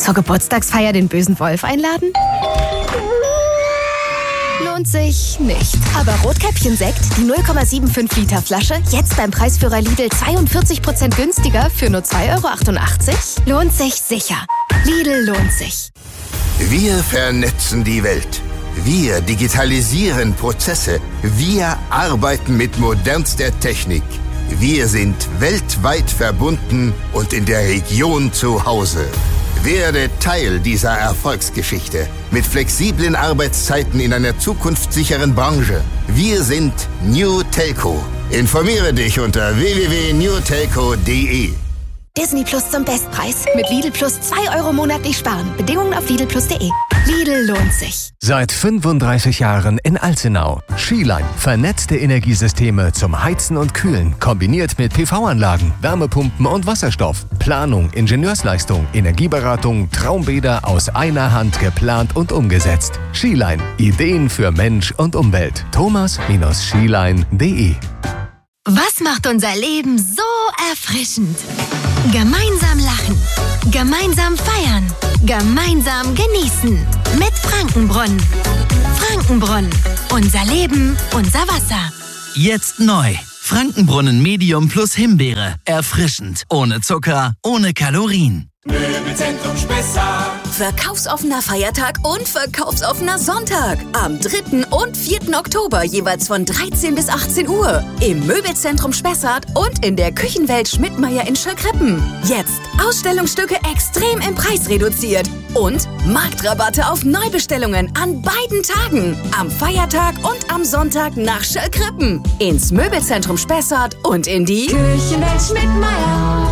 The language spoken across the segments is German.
Zur Geburtstagsfeier den bösen Wolf einladen? Lohnt sich nicht. Aber Rotkäppchen-Sekt, die 0,75 Liter Flasche, jetzt beim Preisführer Lidl 42% günstiger für nur 2,88 €? Lohnt sich sicher. Lidl lohnt sich. Wir vernetzen die Welt. Wir digitalisieren Prozesse. Wir arbeiten mit modernster Technik. Wir sind weltweit verbunden und in der Region zu Hause. Werde Teil dieser Erfolgsgeschichte mit flexiblen Arbeitszeiten in einer zukunftssicheren Branche. Wir sind New Telco. Informiere dich unter www.newtelco.de. Disney Plus zum Bestpreis. Mit Lidl Plus 2 € monatlich sparen. Bedingungen auf lidlplus.de. Lidl lohnt sich. Seit 35 Jahren in Alzenau. Skiline. Vernetzte Energiesysteme zum Heizen und Kühlen. Kombiniert mit PV-Anlagen, Wärmepumpen und Wasserstoff. Planung, Ingenieursleistung, Energieberatung, Traumbäder aus einer Hand geplant und umgesetzt. Skiline. Ideen für Mensch und Umwelt. thomas-skiline.de. Was macht unser Leben so erfrischend? Gemeinsam lachen, gemeinsam feiern, gemeinsam genießen. Mit Frankenbrunnen. Frankenbrunnen. Unser Leben, unser Wasser. Jetzt neu. Frankenbrunnen Medium plus Himbeere. Erfrischend. Ohne Zucker, ohne Kalorien. Möbelzentrum Spessart. Verkaufsoffener Feiertag und verkaufsoffener Sonntag. Am 3. und 4. Oktober jeweils von 13 bis 18 Uhr. Im Möbelzentrum Spessart und in der Küchenwelt Schmidtmeyer in Schöllkrippen. Jetzt Ausstellungsstücke extrem im Preis reduziert. Und Marktrabatte auf Neubestellungen an beiden Tagen. Am Feiertag und am Sonntag nach Schöllkrippen. Ins Möbelzentrum Spessart und in die Küchenwelt Schmidtmeyer.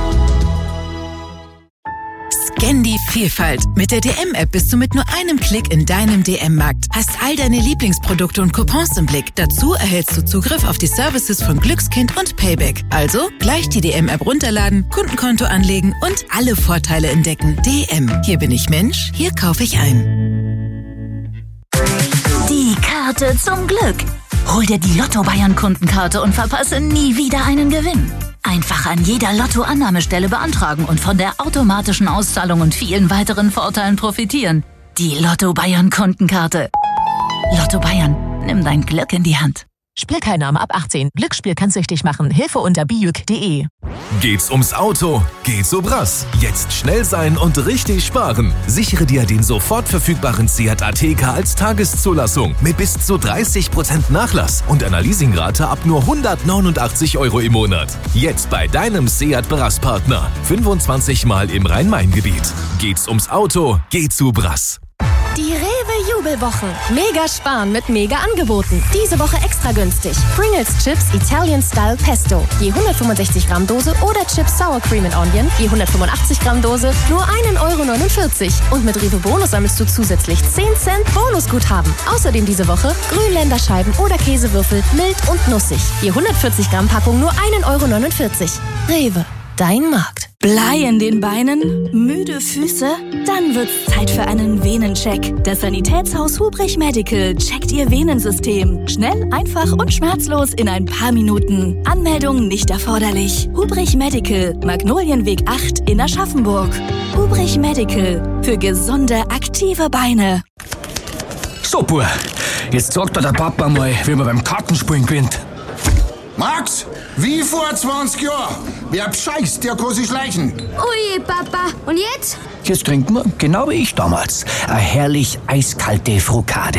Scan die Vielfalt. Mit der DM-App bist du mit nur einem Klick in deinem DM-Markt. Hast all deine Lieblingsprodukte und Coupons im Blick. Dazu erhältst du Zugriff auf die Services von Glückskind und Payback. Also gleich die DM-App runterladen, Kundenkonto anlegen und alle Vorteile entdecken. DM. Hier bin ich Mensch, hier kaufe ich ein. Die Karte zum Glück. Hol dir die Lotto Bayern Kundenkarte und verpasse nie wieder einen Gewinn. Einfach an jeder Lotto-Annahmestelle beantragen und von der automatischen Auszahlung und vielen weiteren Vorteilen profitieren. Die Lotto Bayern Kundenkarte. Lotto Bayern, nimm dein Glück in die Hand. Spielteilnahme ab 18. Glücksspiel kann süchtig machen. Hilfe unter bijuk.de. Geht's ums Auto? Geht zu Brass. Jetzt schnell sein und richtig sparen. Sichere dir den sofort verfügbaren Seat Ateca als Tageszulassung mit bis zu 30% Nachlass und einer Leasingrate ab nur 189 € im Monat. Jetzt bei deinem Seat Brass-Partner. 25 Mal im Rhein-Main-Gebiet. Geht's ums Auto? Geht zu Brass. Die Rewe-Jubelwoche. Mega sparen mit mega Angeboten. Diese Woche extra günstig. Pringles Chips Italian Style Pesto. Je 165 Gramm Dose oder Chips Sour Cream and Onion. Je 185 Gramm Dose. Nur 1,49 €. Und mit Rewe Bonus sammelst du zusätzlich 10 Cent Bonusguthaben. Außerdem diese Woche Grünländerscheiben oder Käsewürfel mild und nussig. Je 140 Gramm Packung nur 1,49 €. Rewe. Dein Markt. Blei in den Beinen? Müde Füße? Dann wird's Zeit für einen Venencheck. Das Sanitätshaus Hubrich Medical checkt Ihr Venensystem. Schnell, einfach und schmerzlos in ein paar Minuten. Anmeldung nicht erforderlich. Hubrich Medical, Magnolienweg 8 in Aschaffenburg. Hubrich Medical, für gesunde, aktive Beine. Super, jetzt sagt der Papa mal, wie man beim Kartenspielen gewinnt. Max, wie vor 20 Jahren. Wer bescheißt, der kann sich schleichen. Ui, Papa. Und jetzt? Jetzt trinken wir, genau wie ich damals, eine herrlich eiskalte Frukade.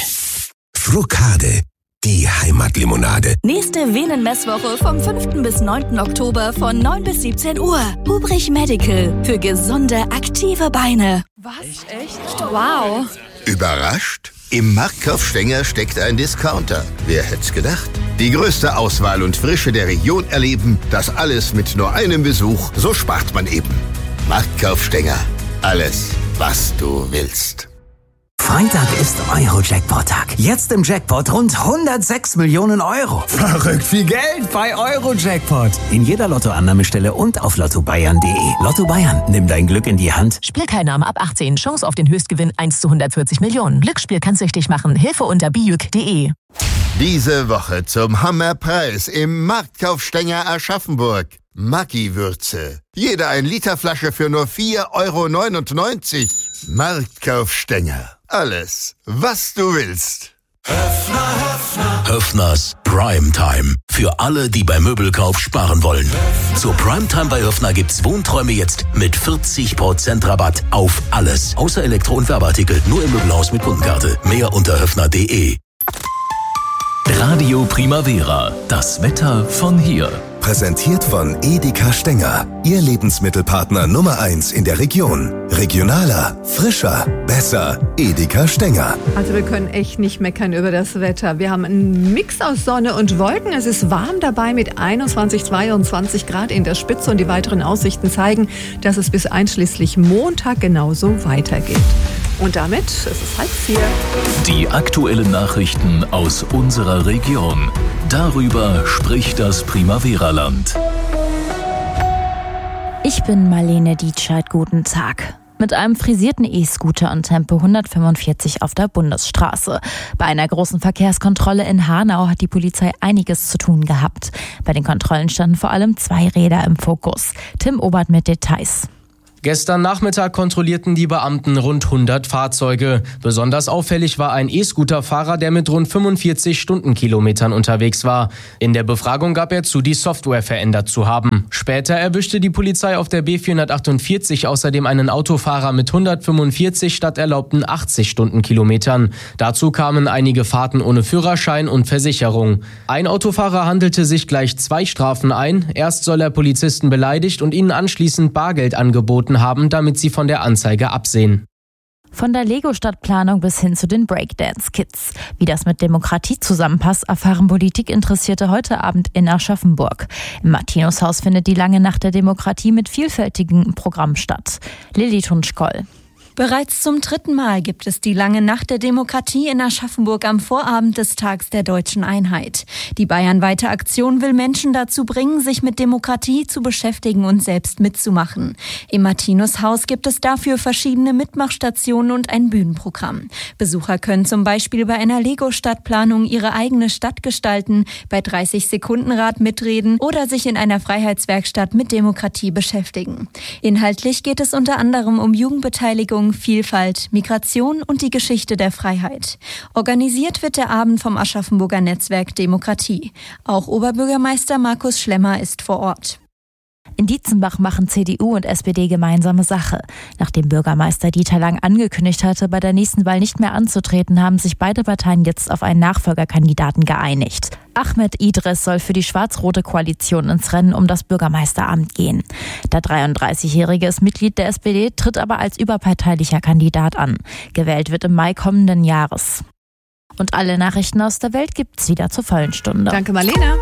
Frukade, die Heimatlimonade. Nächste Venenmesswoche vom 5. bis 9. Oktober von 9 bis 17 Uhr. Hubrich Medical, für gesunde, aktive Beine. Was? Echt? Wow. Überrascht? Im Marktkauf Stenger steckt ein Discounter. Wer hätt's gedacht? Die größte Auswahl und Frische der Region erleben, das alles mit nur einem Besuch, so spart man eben. Marktkauf Stenger. Alles, was du willst. Freitag ist Euro-Jackpot-Tag. Jetzt im Jackpot rund 106 Millionen €. Verrückt viel Geld bei Euro-Jackpot. In jeder Lottoannahmestelle und auf lottobayern.de. Lotto Bayern, nimm dein Glück in die Hand. Spielteilnahme ab 18. Chance auf den Höchstgewinn 1 zu 140 Millionen. Glücksspiel kann süchtig machen. Hilfe unter bijuk.de. Diese Woche zum Hammerpreis im Marktkauf Stenger Aschaffenburg. Maggi-Würze. Jede 1 Liter Flasche für nur 4,99 €. Marktkauf Stenger. Alles, was du willst. Höffners Primetime. Für alle, die beim Möbelkauf sparen wollen. Zur Primetime bei Höffner gibt's Wohnträume jetzt mit 40% Rabatt auf alles. Außer Elektro- und Werbeartikel. Nur im Möbelhaus mit Kundenkarte. Mehr unter höffner.de. Radio Primavera. Das Wetter von hier. Präsentiert von Edeka Stenger. Ihr Lebensmittelpartner Nummer 1 in der Region. Regionaler, frischer, besser. Edeka Stenger. Also wir können echt nicht meckern über das Wetter. Wir haben einen Mix aus Sonne und Wolken. Es ist warm dabei mit 21, 22 Grad in der Spitze. Und die weiteren Aussichten zeigen, dass es bis einschließlich Montag genauso weitergeht. Und damit ist es 3:30. Die aktuellen Nachrichten aus unserer Region. Darüber spricht das Primavera-Land. Ich bin Marlene Dietscheid, guten Tag. Mit einem frisierten E-Scooter und Tempo 145 auf der Bundesstraße. Bei einer großen Verkehrskontrolle in Hanau hat die Polizei einiges zu tun gehabt. Bei den Kontrollen standen vor allem 2 Räder im Fokus. Tim Obert mit Details. Gestern Nachmittag kontrollierten die Beamten rund 100 Fahrzeuge. Besonders auffällig war ein E-Scooter-Fahrer, der mit rund 45 Stundenkilometern unterwegs war. In der Befragung gab er zu, die Software verändert zu haben. Später erwischte die Polizei auf der B448 außerdem einen Autofahrer mit 145 statt erlaubten 80 Stundenkilometern. Dazu kamen einige Fahrten ohne Führerschein und Versicherung. Ein Autofahrer handelte sich gleich 2 Strafen ein. Erst soll er Polizisten beleidigt und ihnen anschließend Bargeld angeboten haben, damit sie von der Anzeige absehen. Von der Lego-Stadtplanung bis hin zu den Breakdance-Kids. Wie das mit Demokratie zusammenpasst, erfahren Politikinteressierte heute Abend in Aschaffenburg. Im Martinushaus findet die lange Nacht der Demokratie mit vielfältigem Programm statt. Lilly Tunschkoll. Bereits zum 3. Mal gibt es die lange Nacht der Demokratie in Aschaffenburg am Vorabend des Tags der Deutschen Einheit. Die bayernweite Aktion will Menschen dazu bringen, sich mit Demokratie zu beschäftigen und selbst mitzumachen. Im Martinushaus gibt es dafür verschiedene Mitmachstationen und ein Bühnenprogramm. Besucher können zum Beispiel bei einer Lego-Stadtplanung ihre eigene Stadt gestalten, bei 30-Sekunden-Rad mitreden oder sich in einer Freiheitswerkstatt mit Demokratie beschäftigen. Inhaltlich geht es unter anderem um Jugendbeteiligung, Vielfalt, Migration und die Geschichte der Freiheit. Organisiert wird der Abend vom Aschaffenburger Netzwerk Demokratie. Auch Oberbürgermeister Markus Schlemmer ist vor Ort. In Dietzenbach machen CDU und SPD gemeinsame Sache. Nachdem Bürgermeister Dieter Lang angekündigt hatte, bei der nächsten Wahl nicht mehr anzutreten, haben sich beide Parteien jetzt auf einen Nachfolgerkandidaten geeinigt. Ahmed Idris soll für die schwarz-rote Koalition ins Rennen um das Bürgermeisteramt gehen. Der 33-Jährige ist Mitglied der SPD, tritt aber als überparteilicher Kandidat an. Gewählt wird im Mai kommenden Jahres. Und alle Nachrichten aus der Welt gibt's wieder zur vollen Stunde. Danke, Marlene.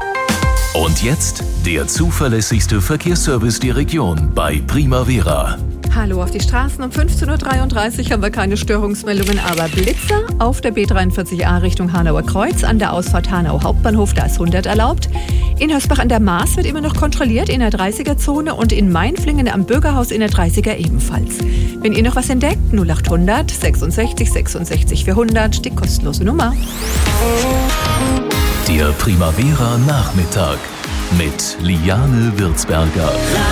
Und jetzt der zuverlässigste Verkehrsservice der Region bei Primavera. Hallo auf die Straßen. Um 15:33 Uhr haben wir keine Störungsmeldungen, aber Blitzer auf der B43a Richtung Hanauer Kreuz an der Ausfahrt Hanau Hauptbahnhof, da ist 100 erlaubt. In Hösbach an der Maas wird immer noch kontrolliert in der 30er-Zone und in Mainflingen am Bürgerhaus in der 30er ebenfalls. Wenn ihr noch was entdeckt, 0800 66 66 400, die kostenlose Nummer. Der Primavera Nachmittag mit Liane Würzberger.